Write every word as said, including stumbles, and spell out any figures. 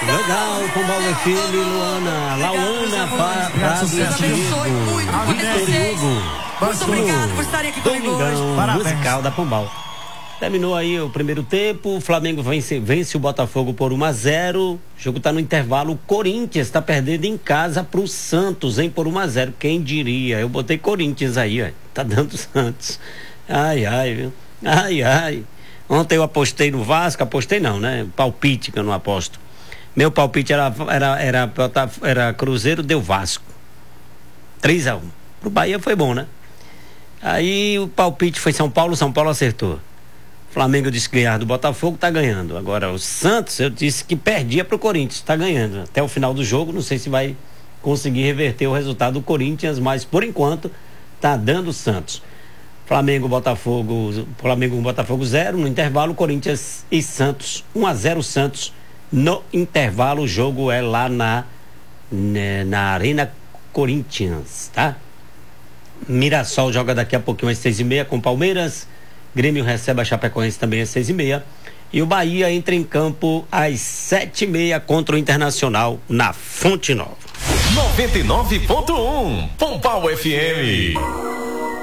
Legal, Pombal F M, Luana, Lauana, Prado e Diego, Vitor Hugo. Muito obrigado por estarem aqui comigo hoje. Parabéns. Musical da Pombal. Terminou aí o primeiro tempo, o Flamengo vence, vence o Botafogo por um a zero. O jogo tá no intervalo, o Corinthians tá perdendo em casa pro Santos, hein, por um a zero. Quem diria? Eu botei Corinthians aí, ó. Tá dando Santos. Ai, ai, viu? Ai, ai. Ontem eu apostei no Vasco, apostei não, né? Palpite que eu não aposto. Meu palpite era, era, era, era, era Cruzeiro, deu Vasco. três a um. Pro Bahia foi bom, né? Aí o palpite foi São Paulo, São Paulo acertou. Flamengo disse que ganhar do Botafogo, tá ganhando. Agora o Santos, eu disse que perdia pro Corinthians, tá ganhando. Até o final do jogo, não sei se vai conseguir reverter o resultado do Corinthians, mas por enquanto tá dando o Santos. Flamengo, Botafogo, Flamengo, Botafogo zero, no intervalo Corinthians e Santos, um a zero Santos. No intervalo o jogo é lá na, né, na Arena Corinthians, tá? Mirassol joga daqui a pouquinho às seis e meia com Palmeiras. Grêmio recebe a Chapecoense também às seis e meia. E o Bahia entra em campo às sete e meia contra o Internacional na Fonte Nova. noventa e nove ponto um Pombal F M.